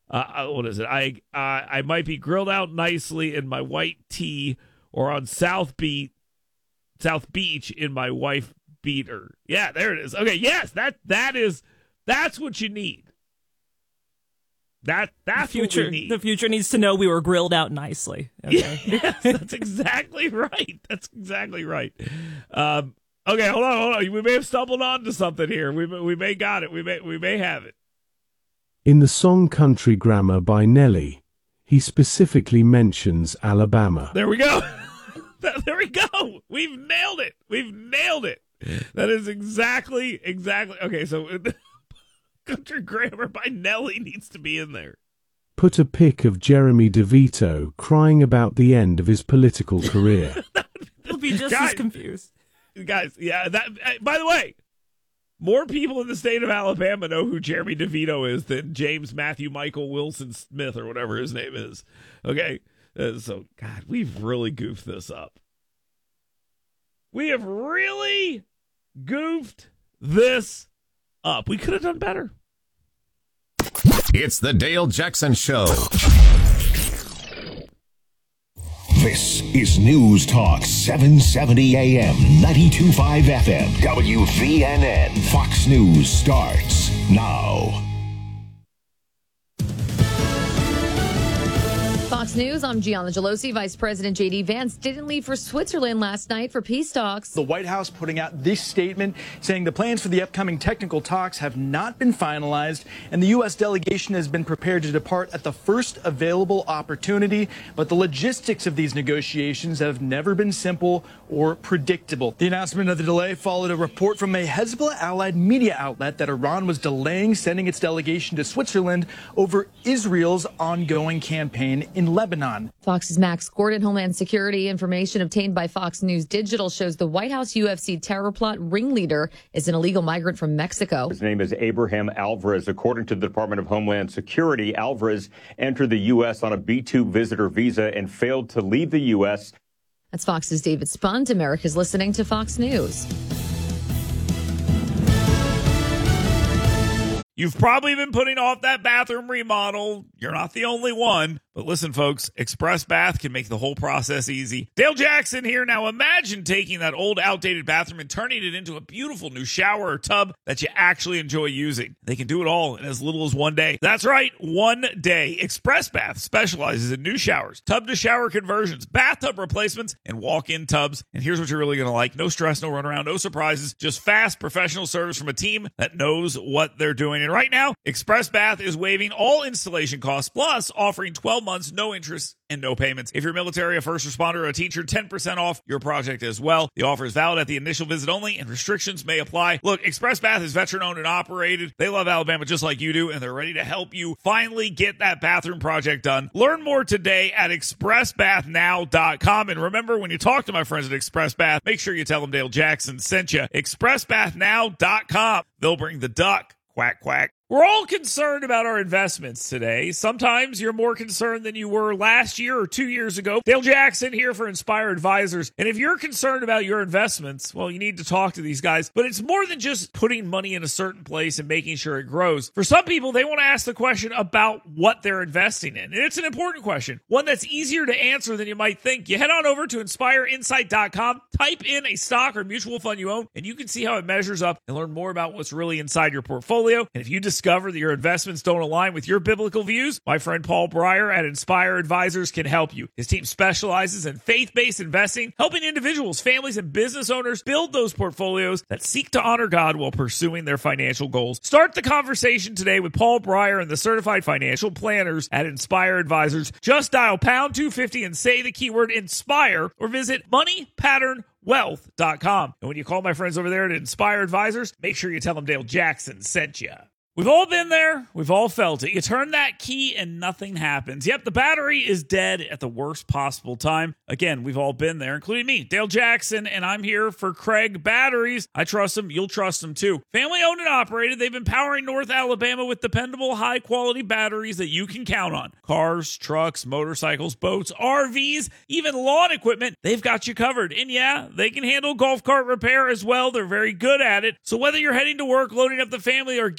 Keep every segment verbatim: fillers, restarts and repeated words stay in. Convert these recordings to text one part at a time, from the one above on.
Uh, what is it? I uh, I might be grilled out nicely in my white tee, or on South Beach, South Beach in my wife beater. Yeah, there it is. Okay, yes, that that is that's what you need. That that's the future. What we need. The future needs to know we were grilled out nicely. Okay. Yes, that's exactly right. That's exactly right. Um, okay, hold on, hold on. We may have stumbled onto something here. We we may got it. We may we may have it. In the song Country Grammar by Nelly, he specifically mentions Alabama. There we go. There we go. We've nailed it. We've nailed it. That is exactly, exactly. Okay, so Country Grammar by Nelly needs to be in there. Put a pic of Jeremy DeVito crying about the end of his political career. He'll be just guys, as confused. Guys, yeah, that, by the way, more people in the state of Alabama know who Jeremy DeVito is than James Matthew Michael Wilson Smith or whatever his name is. Okay? Uh, so, God, we've really goofed this up. We have really goofed this up. We could have done better. It's the Dale Jackson Show. This is News Talk seven seventy A M, ninety-two point five F M, W V N N. Fox News starts now. Fox News, I'm Gianna Gelosi. Vice President J D Vance didn't leave for Switzerland last night for peace talks. The White House putting out this statement saying the plans for the upcoming technical talks have not been finalized, and the U S delegation has been prepared to depart at the first available opportunity. But the logistics of these negotiations have never been simple or predictable. The announcement of the delay followed a report from a Hezbollah-allied media outlet that Iran was delaying sending its delegation to Switzerland over Israel's ongoing campaign in Lebanon. Fox's Max Gordon. Homeland Security information obtained by Fox News Digital shows the White House U F C terror plot ringleader is an illegal migrant from Mexico. His name is Abraham Alvarez. According to the Department of Homeland Security, Alvarez entered the U S on a B two visitor visa and failed to leave the U S. That's Fox's David Spunt. America's listening to Fox News. You've probably been putting off that bathroom remodel. You're not the only one. But listen, folks, Express Bath can make the whole process easy. Dale Jackson here. Now imagine taking that old, outdated bathroom and turning it into a beautiful new shower or tub that you actually enjoy using. They can do it all in as little as one day. That's right, one day. Express Bath specializes in new showers, tub-to-shower conversions, bathtub replacements, and walk-in tubs. And here's what you're really going to like. No stress, no runaround, no surprises, just fast, professional service from a team that knows what they're doing. And right now, Express Bath is waiving all installation costs, plus offering twelve months, no interest, and no payments. If you're military, a first responder, or a teacher, ten percent off your project as well. The offer is valid at the initial visit only, and restrictions may apply. Look, Express Bath is veteran-owned and operated. They love Alabama just like you do, and they're ready to help you finally get that bathroom project done. Learn more today at express bath now dot com. And remember, when you talk to my friends at Express Bath, make sure you tell them Dale Jackson sent you. express bath now dot com. They'll bring the duck. Quack, quack. We're all concerned about our investments today. Sometimes you're more concerned than you were last year or two years ago. Dale Jackson here for Inspire Advisors. And if you're concerned about your investments, well, you need to talk to these guys. But it's more than just putting money in a certain place and making sure it grows. For some people, they want to ask the question about what they're investing in. And it's an important question, one that's easier to answer than you might think. You head on over to inspire insight dot com, type in a stock or mutual fund you own, and you can see how it measures up and learn more about what's really inside your portfolio. And if you discover that your investments don't align with your biblical views, my friend Paul Breyer at Inspire Advisors can help you. His team specializes in faith-based investing, helping individuals, families, and business owners build those portfolios that seek to honor God while pursuing their financial goals. Start the conversation today with Paul Breyer and the certified financial planners at Inspire Advisors. Just dial pound two fifty and say the keyword INSPIRE, or visit money pattern wealth dot com. And when you call my friends over there at Inspire Advisors, make sure you tell them Dale Jackson sent you. We've all been there. We've all felt it. You turn that key and nothing happens. Yep, the battery is dead at the worst possible time. Again, we've all been there, including me, Dale Jackson, and I'm here for Craig Batteries. I trust them. You'll trust them too. Family owned and operated. They've been powering North Alabama with dependable, high-quality batteries that you can count on. Cars, trucks, motorcycles, boats, R Vs, even lawn equipment. They've got you covered. And yeah, they can handle golf cart repair as well. They're very good at it. So whether you're heading to work, loading up the family, or getting ready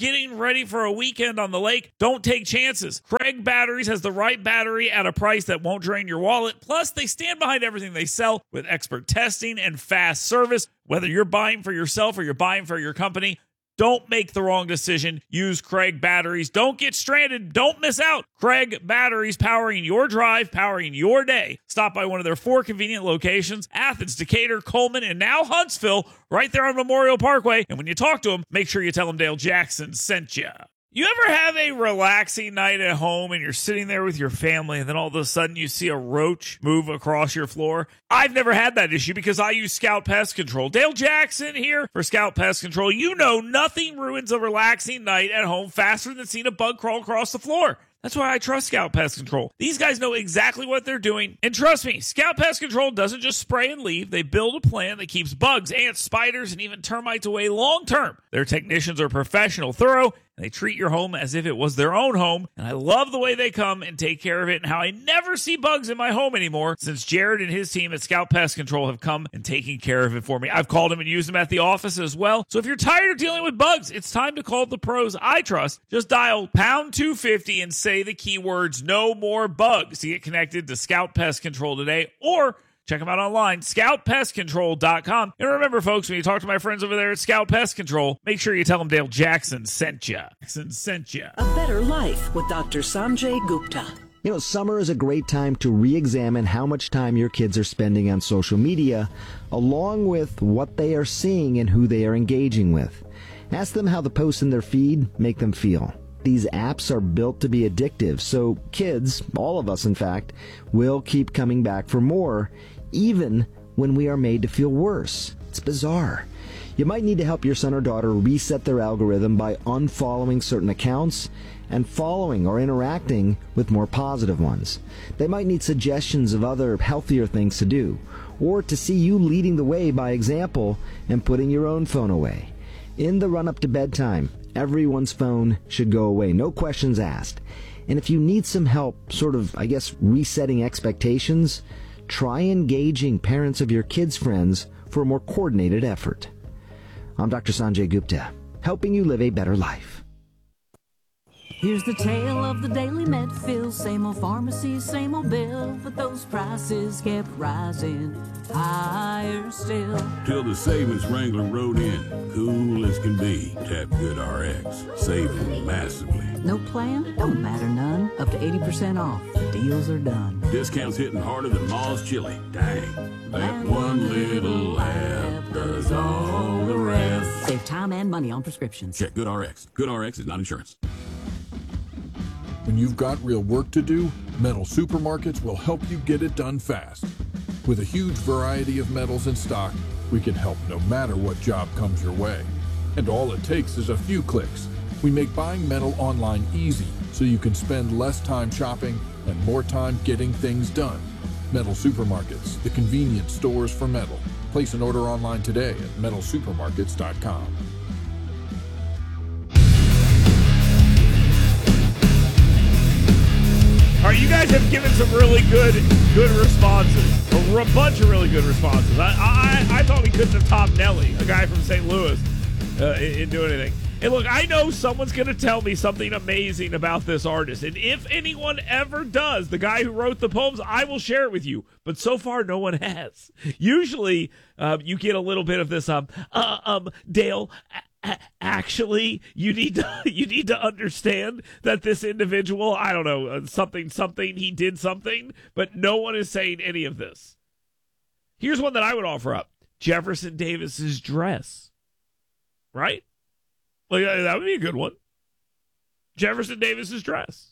ready for a weekend on the lake, don't take chances. Craig Batteries has the right battery at a price that won't drain your wallet. Plus, they stand behind everything they sell with expert testing and fast service. Whether you're buying for yourself or you're buying for your company, don't make the wrong decision. Use Craig Batteries. Don't get stranded. Don't miss out. Craig Batteries, powering your drive, powering your day. Stop by one of their four convenient locations, Athens, Decatur, Coleman, and now Huntsville, right there on Memorial Parkway. And when you talk to them, make sure you tell them Dale Jackson sent you. You ever have a relaxing night at home and you're sitting there with your family and then all of a sudden you see a roach move across your floor? I've never had that issue because I use Scout Pest Control. Dale Jackson here for Scout Pest Control. You know nothing ruins a relaxing night at home faster than seeing a bug crawl across the floor. That's why I trust Scout Pest Control. These guys know exactly what they're doing. And trust me, Scout Pest Control doesn't just spray and leave. They build a plan that keeps bugs, ants, spiders, and even termites away long term. Their technicians are professional, thorough, and they treat your home as if it was their own home. And I love the way they come and take care of it and how I never see bugs in my home anymore since Jared and his team at Scout Pest Control have come and taken care of it for me. I've called them and used them at the office as well. So if you're tired of dealing with bugs, it's time to call the pros I trust. Just dial pound two fifty and say the keywords no more bugs to get connected to Scout Pest Control today, or check them out online, scout pest control dot com. And remember, folks, when you talk to my friends over there at Scout Pest Control, make sure you tell them Dale Jackson sent you. Jackson sent you. A better life with Doctor Sanjay Gupta. You know, summer is a great time to re-examine how much time your kids are spending on social media, along with what they are seeing and who they are engaging with. Ask them how the posts in their feed make them feel. These apps are built to be addictive, so kids, all of us in fact, will keep coming back for more, even when we are made to feel worse. It's bizarre. You might need to help your son or daughter reset their algorithm by unfollowing certain accounts and following or interacting with more positive ones. They might need suggestions of other healthier things to do, or to see you leading the way by example and putting your own phone away. In the run-up to bedtime, everyone's phone should go away, no questions asked. And if you need some help, sort of, I guess, resetting expectations, try engaging parents of your kids' friends for a more coordinated effort. I'm Doctor Sanjay Gupta, helping you live a better life. Here's the tale of the daily Medfill. Same old pharmacy, same old bill, but those prices kept rising higher still. Till the savings wrangler rode in, cool as can be. Tap GoodRx, saving massively. No plan? Don't matter none. Up to eighty percent off. The deals are done. Discounts hitting harder than Ma's chili. Dang. That one little app does all the rest. Save time and money on prescriptions. Check GoodRx. GoodRx is not insurance. When you've got real work to do, Metal Supermarkets will help you get it done fast. With a huge variety of metals in stock, we can help no matter what job comes your way. And all it takes is a few clicks. We make buying metal online easy, so you can spend less time shopping and more time getting things done. Metal Supermarkets, the convenient stores for metal. Place an order online today at metal supermarkets dot com. All right, you guys have given some really good good responses. A, a bunch of really good responses. I, I I thought we couldn't have topped Nelly, a guy from Saint Louis, uh, in, in doing anything. And look, I know someone's going to tell me something amazing about this artist. And if anyone ever does, the guy who wrote the poems, I will share it with you. But so far, no one has. Usually, uh, you get a little bit of this, um, uh, um, Dale, a- actually, you need to, you need to understand that this individual, I don't know, uh, something, something, he did something. But no one is saying any of this. Here's one that I would offer up. Jefferson Davis's dress. Right? Well, yeah, that would be a good one. Jefferson Davis's dress.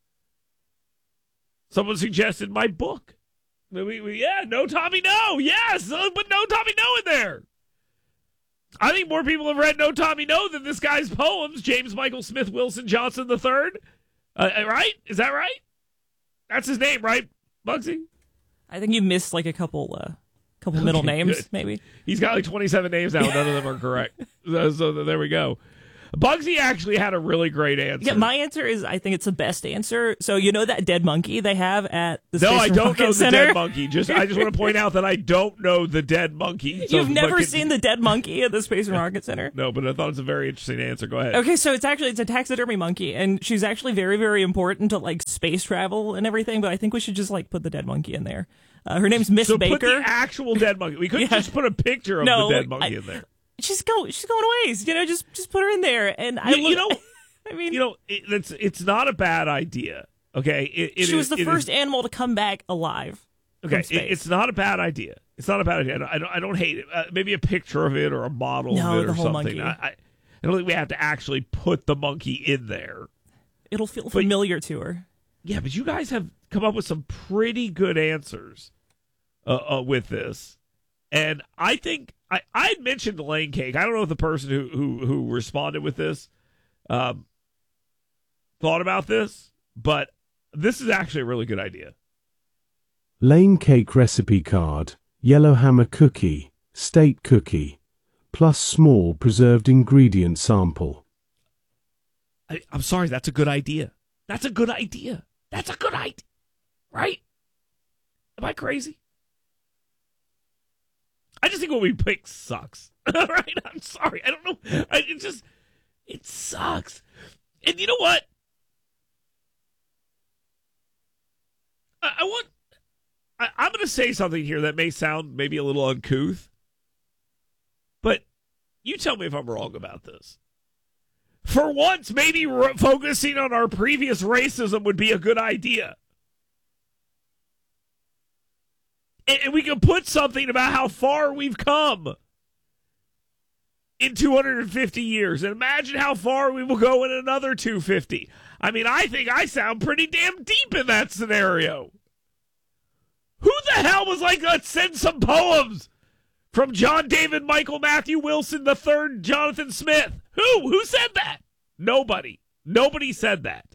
Someone suggested my book. We, we, yeah, no Tommy, no. Yes, but no Tommy, no in there. I think more people have read No Tommy, No than this guy's poems. James Michael Smith Wilson Johnson the third. Uh, right? Is that right? That's his name, right, Bugsy? I think you missed like a couple uh, couple middle Okay, names, good. maybe. He's got like twenty-seven names now. None of them are correct. so, so there we go. Bugsy actually had a really great answer. Yeah, my answer is I think it's the best answer. So you know that dead monkey they have at the No, Space I and don't Rocket know the Center? dead monkey. Just I just want to point out that I don't know the dead monkey. So, You've never but- seen the dead monkey at the Space and Rocket Center? No, but I thought it's a very interesting answer. Go ahead. Okay, so it's actually it's a taxidermy monkey, and she's actually very, very important to like space travel and everything. But I think we should just like put the dead monkey in there. Uh, her name's Miss so Baker. put the actual dead monkey. We couldn't Yeah. just put a picture of No, the dead monkey I- in there. She's go she's going ways, you know. Just just put her in there, and I You, look, you know, I mean, you know, it, it's it's not a bad idea. Okay, it, it she was is- the it first is- animal to come back alive. Okay, from it, space. it's not a bad idea. It's not a bad idea. I don't. I don't, I don't hate it. Uh, maybe a picture of it or a model No, of it the or whole something. monkey. I, I, I don't think we have to actually put the monkey in there. It'll feel familiar to her. Yeah, but you guys have come up with some pretty good answers uh, uh, with this, and I think I I had mentioned Lane Cake. I don't know if the person who who who responded with this um, thought about this, but this is actually a really good idea. Lane cake recipe card, yellowhammer cookie, state cookie, plus small preserved ingredient sample. I, I'm sorry, that's a good idea. That's a good idea. That's a good idea, right? Am I crazy? I just think what we pick sucks. All right, I'm sorry. I don't know. I, it just it sucks. And you know what? I, I want. I, I'm going to say something here that may sound maybe a little uncouth, but you tell me if I'm wrong about this. For once, maybe re- focusing on our previous racism would be a good idea. And, and we can put something about how far we've come in two hundred fifty years. And imagine how far we will go in another two hundred fifty. I mean, I think I sound pretty damn deep in that scenario. Who the hell was like, let's send some poems from John David Michael Matthew Wilson the third, Jonathan Smith? Who? Who said that? Nobody. Nobody said that.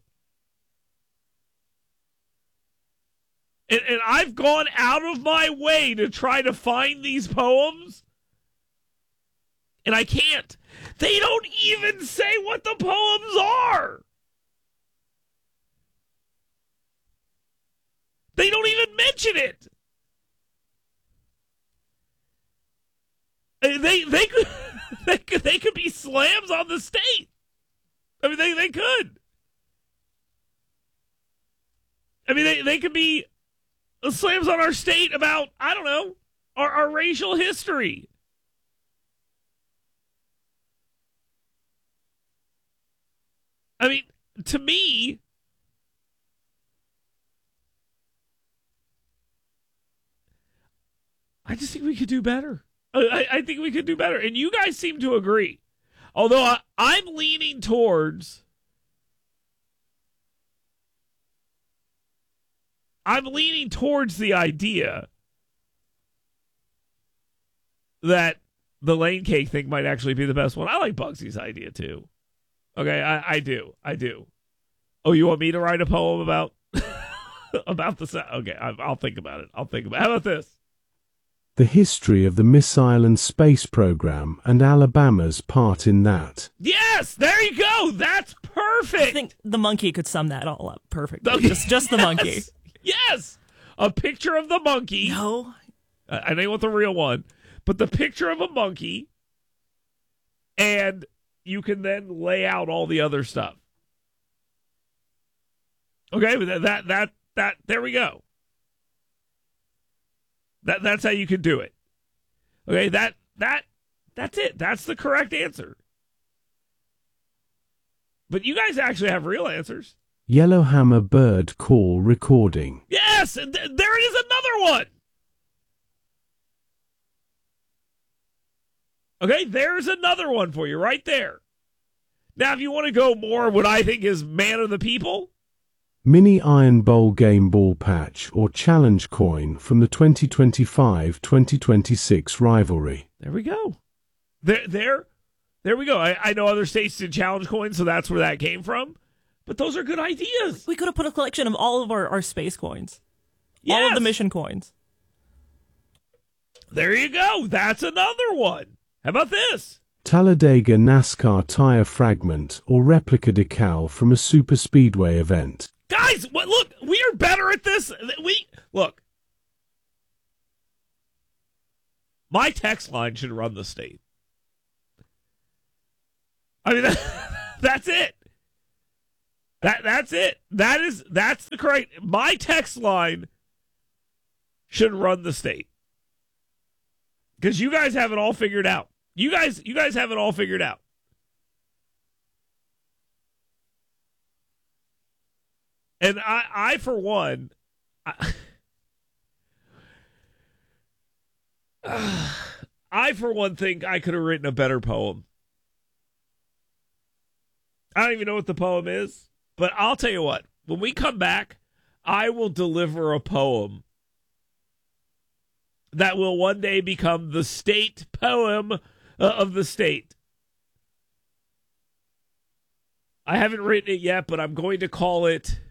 And, and I've gone out of my way to try to find these poems, and I can't. They don't even say what the poems are. They don't even mention it. They they could they could they could be slams on the state. I mean they, they could. I mean they, they could be slams on our state about, I don't know, our, our racial history. I mean, to me, I just think we could do better. I, I think we could do better. And you guys seem to agree. Although I, I'm leaning towards... I'm leaning towards the idea that the Lane Cake thing might actually be the best one. I like Bugsy's idea, too. Okay, I, I do. I do. Oh, you want me to write a poem about... about the... Okay, I, I'll think about it. I'll think about it. How about this? The history of the missile and space program and Alabama's part in that. Yes, there you go. That's perfect. I think the monkey could sum that all up perfectly. Okay. Just, just the Yes. monkey. Yes, a picture of the monkey. No, I I know you want the real one, but the picture of a monkey, and you can then lay out all the other stuff. Okay, but that that that, that there we go. That that's how you can do it. Okay, that that that's it. That's the correct answer. But you guys actually have real answers. Yellowhammer bird call recording. Yes, and th- there is another one. Okay, there's another one for you right there. Now, if you want to go more what I think is man of the people, Mini Iron Bowl game ball patch or challenge coin from the twenty twenty-five twenty twenty-six rivalry. there we go. There, there, there we go. I, I know other states did challenge coins, so that's where that came from. But those are good ideas. we could have put a collection of all of our, our space coins. All of the Yes. mission coins. There you go. That's another one. How about this? Talladega NASCAR tire fragment or replica decal from a superspeedway event. Guys, what, look, we are better at this. We look. My text line should run the state. I mean, that, that's it. That that's it. That is that's the correct. My text line should run the state because you guys have it all figured out. You guys, you guys have it all figured out. And I, I for one, I, uh, I for one think I could have written a better poem. I don't even know what the poem is. But I'll tell you what, when we come back, I will deliver a poem that will one day become the state poem uh, of the state. I haven't written it yet, but I'm going to call it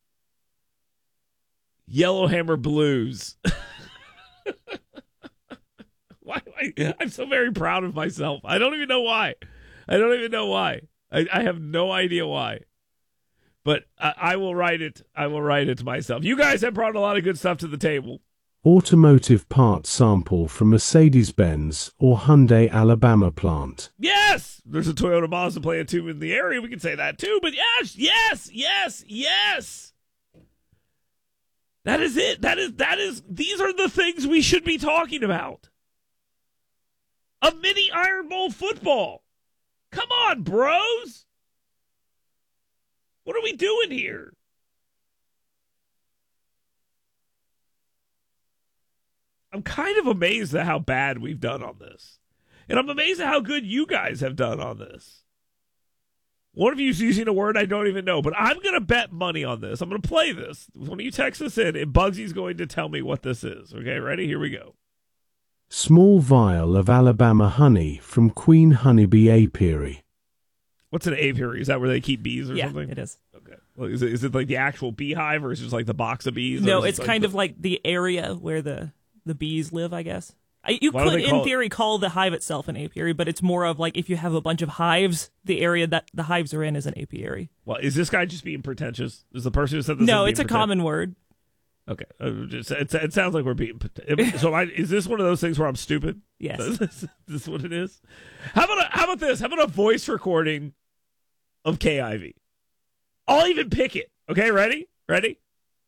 Yellowhammer Blues. Why? I, I'm so very proud of myself. I don't even know why. I don't even know why. I, I have no idea why. But I, I will write it. I will write it myself. You guys have brought a lot of good stuff to the table. Automotive part sample from Mercedes-Benz or Hyundai Alabama plant. Yes! There's a Toyota Mazda plant too in the area. We can say that too. But yes, yes, yes, yes. That is it. That is, that is, these are the things we should be talking about. A mini Iron Bowl football. Come on, bros. What are we doing here? I'm kind of amazed at how bad we've done on this. And I'm amazed at how good you guys have done on this. One of you is using a word I don't even know, but I'm going to bet money on this. I'm going to play this. When you text this in, and Bugsy's going to tell me what this is. Okay, ready? Here we go. Small vial of Alabama honey from Queen Honeybee Apiary. What's an apiary? Is that where they keep bees or yeah, something? It is. Okay. Well, is it is it like the actual beehive or is it just like the box of bees? No, it it's like kind the... of like the area where the, the bees live, I guess. I, you Why do could, they in call theory, it... call the hive itself an apiary, but it's more of like if you have a bunch of hives, the area that the hives are in is an apiary. Well, is this guy just being pretentious? Is the person who said this? No, being it's a pretentious? common word. Okay, uh, just, it, it sounds like we're being. So, I, is this one of those things where I'm stupid? Yes. Is this, is this what it is? How about a, how about this? How about a voice recording of K I V? I'll even pick it. Okay, ready? Ready?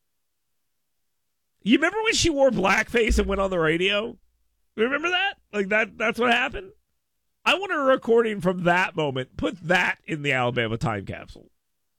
You remember when she wore blackface and went on the radio? Remember that? Like that? That's what happened. I want a recording from that moment. Put that in the Alabama time capsule.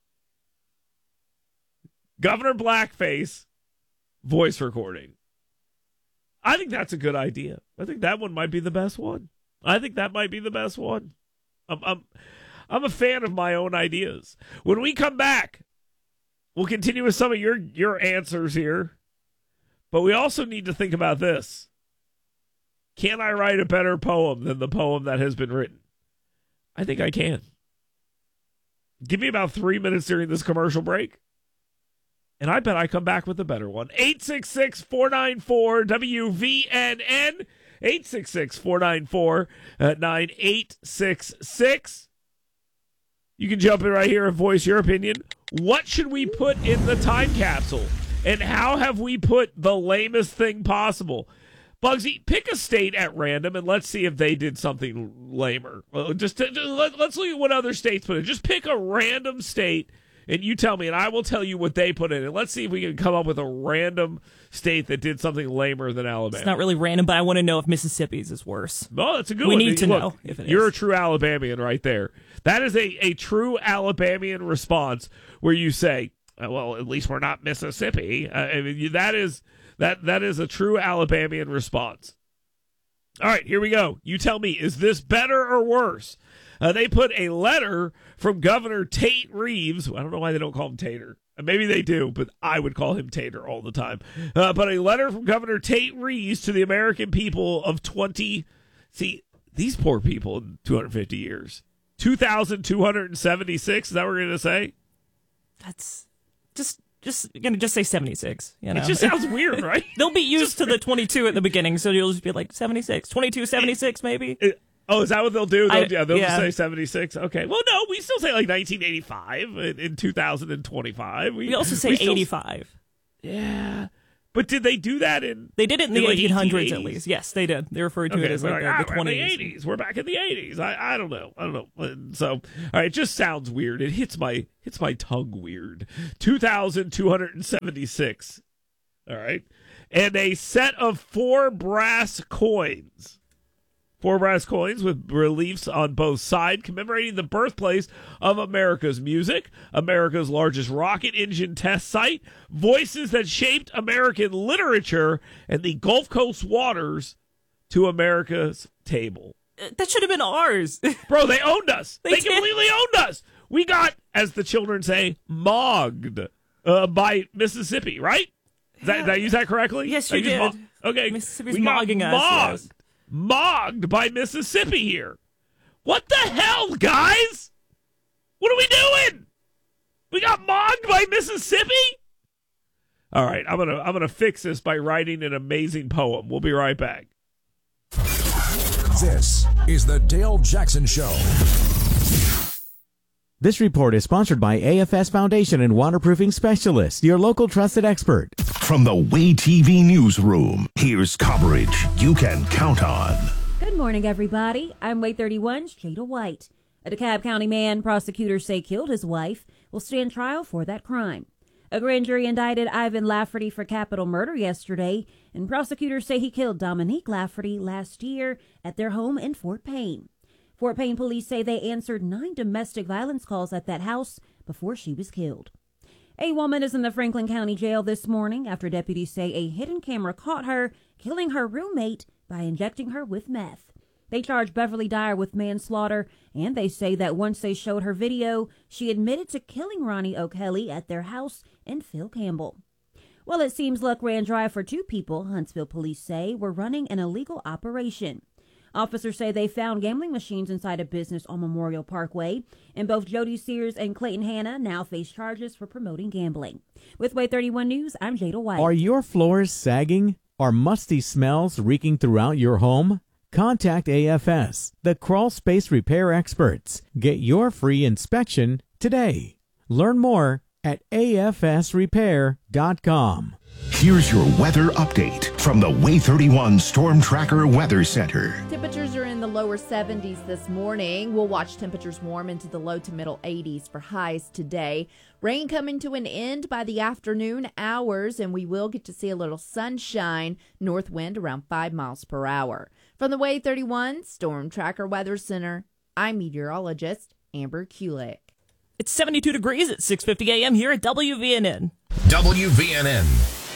Governor Blackface. Voice recording. I think that's a good idea. I think that one might be the best one. I think that might be the best one. I'm, I'm, I'm a fan of my own ideas. When we come back, we'll continue with some of your, your answers here. But we also need to think about this. Can I write a better poem than the poem that has been written? I think I can. Give me about three minutes during this commercial break. And I bet I come back with a better one. eight six six, four nine four, W V N N. eight six six, four nine four, nine eight six six. You can jump in right here and voice your opinion. What should we put in the time capsule? And how have we put the lamest thing possible? Bugsy, pick a state at random and let's see if they did something lamer. Just, to, just let, let's look at what other states put in. Just pick a random state. And you tell me, and I will tell you what they put in. And let's see if we can come up with a random state that did something lamer than Alabama. It's not really random, but I want to know if Mississippi's is worse. Oh, that's a good we one. We need to Look, know if it you're is. a true Alabamian right there. That is a, a true Alabamian response where you say, well, at least we're not Mississippi. Uh, I mean, that is that that is a true Alabamian response. All right, here we go. You tell me, is this better or worse? Uh, they put a letter from Governor Tate Reeves. I don't know why they don't call him Tater. Maybe they do, but I would call him Tater all the time. Uh, but a letter from Governor Tate Reeves to the American people of twenty. See, these poor people in two hundred fifty years. two thousand two hundred seventy-six, is that what we're going to say? That's just... Just gonna just say seventy-six. You know? It just sounds weird, right? They'll be used to the twenty-two at the beginning, so you'll just be like seventy-six, twenty-two, seventy-six, maybe. It, Oh, is that what they'll do? They'll, I, yeah, they'll yeah. just say seventy-six. Okay. Well, no, we still say like nineteen eighty-five in, in two thousand twenty-five. We, We also say we still, eighty-five. Yeah. But did they do that in? They did it in the like eighteen hundreds eighteen at eighties? least. Yes, they did. They referred to Okay, it as we're like, like, the, ah, the we're in the twenties. eighties. We're back in the eighties. I, I don't know. I don't know. So, all right, it just sounds weird. It hits my hits my tongue weird. two thousand two hundred seventy-six. All right. And a set of four brass coins. Four brass coins with reliefs on both sides commemorating the birthplace of America's music, America's largest rocket engine test site, voices that shaped American literature, and the Gulf Coast waters to America's table. That should have been ours. Bro, they owned us. They They, did. completely owned us. We got, as the children say, mogged uh, by Mississippi, right? Is that, did I use that correctly? Yes, Did you I use did. mo- okay. Mississippi's we got mogging us, mogged. yes. Mogged by Mississippi here. What the hell, guys? What are we doing? We got mogged by Mississippi? All right, I'm gonna I'm gonna fix this by writing an amazing poem. We'll be right back. This is the Dale Jackson Show. This report is sponsored by A F S Foundation and Waterproofing Specialists, your local trusted expert. From the Way T V newsroom, here's coverage you can count on. Good morning, everybody. I'm Way thirty-one's Jada White. A DeKalb County man prosecutors say killed his wife will stand trial for that crime. A grand jury indicted Ivan Lafferty for capital murder yesterday, and prosecutors say he killed Dominique Lafferty last year at their home in Fort Payne. Fort Payne police say they answered nine domestic violence calls at that house before she was killed. A woman is in the Franklin County Jail this morning after deputies say a hidden camera caught her killing her roommate by injecting her with meth. They charge Beverly Dyer with manslaughter, and they say that once they showed her video, she admitted to killing Ronnie O'Kelly at their house in Phil Campbell. Well, it seems luck ran dry for two people, Huntsville police say, were running an illegal operation. Officers say they found gambling machines inside a business on Memorial Parkway, and both Jody Sears and Clayton Hanna now face charges for promoting gambling. With Way thirty-one News, I'm Jada White. Are your floors sagging? Are musty smells reeking throughout your home? Contact A F S, the crawl space repair experts. Get your free inspection today. Learn more at A F S repair dot com. Here's your weather update from the Way thirty-one Storm Tracker Weather Center. Temperatures are in the lower seventies this morning. We'll watch temperatures warm into the low to middle eighties for highs today. Rain coming to an end by the afternoon hours, and we will get to see a little sunshine. North wind around five miles per hour. From the Way thirty-one Storm Tracker Weather Center, I'm meteorologist Amber Kulik. It's seventy-two degrees at six fifty a.m. here at W V N N. W V N N.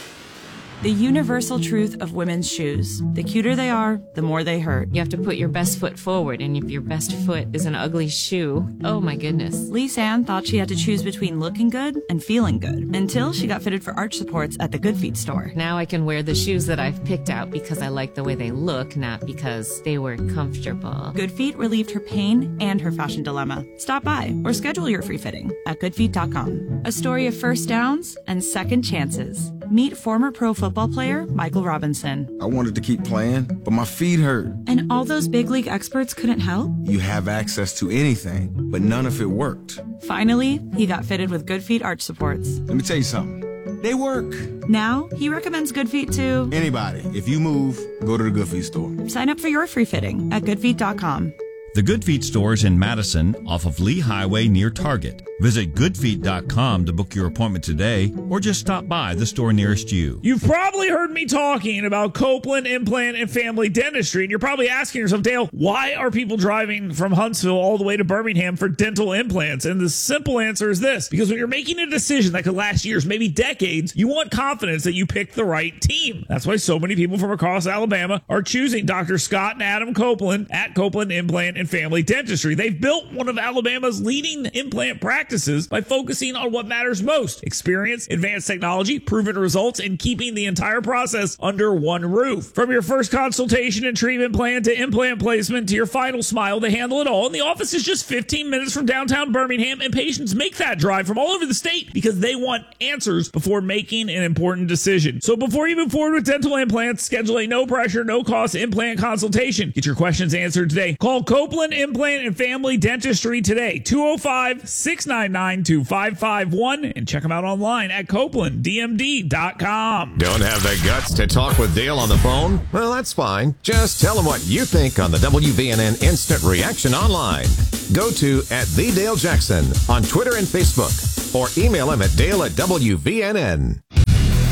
The universal truth of women's shoes. The cuter they are, the more they hurt. You have to put your best foot forward, and if your best foot is an ugly shoe, oh my goodness. Lise Ann thought she had to choose between looking good and feeling good until she got fitted for arch supports at the Good Feet store. Now I can wear the shoes that I've picked out because I like the way they look, not because they were comfortable. Good Feet relieved her pain and her fashion dilemma. Stop by or schedule your free fitting at good feet dot com. A story of first downs and second chances. Meet former pro football player Michael Robinson. I wanted to keep playing, but my feet hurt. And all those big league experts couldn't help? You have access to anything, but none of it worked. Finally, he got fitted with Good Feet arch supports. Let me tell you something. They work. Now, he recommends Good Feet to anybody. If you move, go to the Good Feet store. Sign up for your free fitting at good feet dot com. The Good Feet store is in Madison off of Lee Highway near Target. Visit good feet dot com to book your appointment today or just stop by the store nearest you. You've probably heard me talking about Copeland Implant and Family Dentistry, and you're probably asking yourself, Dale, why are people driving from Huntsville all the way to Birmingham for dental implants? And the simple answer is this: because when you're making a decision that could last years, maybe decades, you want confidence that you picked the right team. That's why so many people from across Alabama are choosing Doctor Scott and Adam Copeland at Copeland Implant and Family Dentistry. They've built one of Alabama's leading implant practices practices by focusing on what matters most: experience, advanced technology, proven results, and keeping the entire process under one roof. From your first consultation and treatment plan to implant placement to your final smile, they handle it all. And the office is just fifteen minutes from downtown Birmingham, and patients make that drive from all over the state because they want answers before making an important decision. So before you move forward with dental implants, schedule a no-pressure, no-cost implant consultation. Get your questions answered today. Call Copeland Implant and Family Dentistry today, two oh five, six nine nine, two five five one, and check them out online at copeland d m d dot com. Don't have the guts to talk with Dale on the phone? Well, that's fine. Just tell him what you think on the W V N N Instant Reaction Online. Go to at the Dale Jackson on Twitter and Facebook, or email him at dale at W V N N.